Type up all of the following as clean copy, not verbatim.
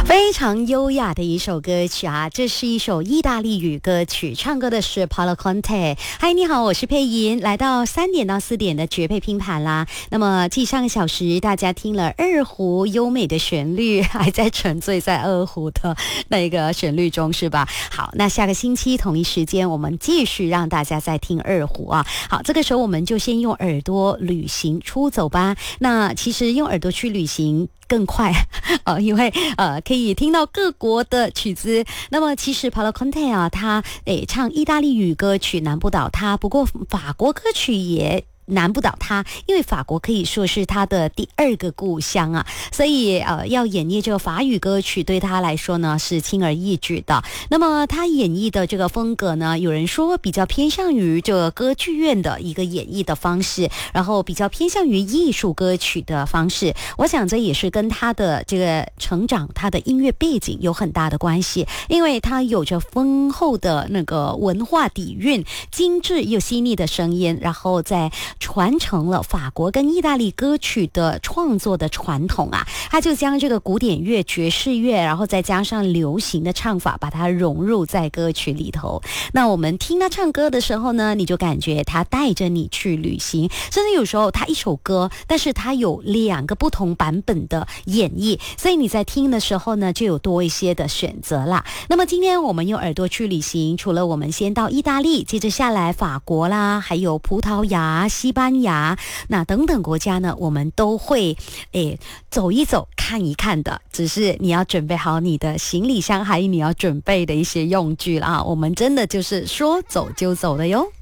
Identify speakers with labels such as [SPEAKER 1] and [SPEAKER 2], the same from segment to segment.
[SPEAKER 1] 非常优雅的一首歌曲啊，这是一首意大利语歌曲，唱歌的是 Paolo Conte。嗨，你好，我是佩莹，来到3点到4点的绝配拼盘啦。那么继上个小时大家听了二胡优美的旋律，还在沉醉在二胡的那个旋律中是吧？好，那下个星期同一时间我们继续让大家再听二胡啊。好，这个时候我们就先用耳朵旅行出走吧。那其实用耳朵去旅行更快因为可以听到各国的曲子。那么其实 Paolo Conte 啊，他唱意大利语歌曲难不倒他，不过法国歌曲也难不倒他，因为法国可以说是他的第2个故乡啊，所以要演绎这个法语歌曲对他来说呢是轻而易举的。那么他演绎的这个风格呢，有人说比较偏向于这个歌剧院的一个演绎的方式，然后比较偏向于艺术歌曲的方式。我想这也是跟他的这个成长，他的音乐背景有很大的关系，因为他有着丰厚的那个文化底蕴，精致又细腻的声音，然后在传承了法国跟意大利歌曲的创作的传统啊，他就将这个古典乐、爵士乐，然后再加上流行的唱法，把它融入在歌曲里头。那我们听他唱歌的时候呢，你就感觉他带着你去旅行，甚至有时候他一首歌，但是他有2个不同版本的演绎，所以你在听的时候呢，就有多一些的选择啦。那么今天我们用耳朵去旅行，除了我们先到意大利，接着下来法国啦，还有葡萄牙、西班牙，那等等国家呢，我们都会走一走看一看的，只是你要准备好你的行李箱，还有你要准备的一些用具啦。我们真的就是说走就走的哟。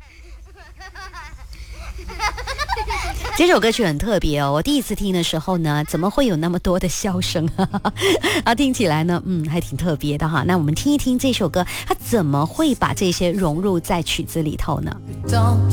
[SPEAKER 1] 这首歌曲很特别哦，我第一次听的时候呢，怎么会有那么多的笑声啊？听起来呢，还挺特别的哈。那我们听一听这首歌，它怎么会把这些融入在曲子里头呢？
[SPEAKER 2] Temps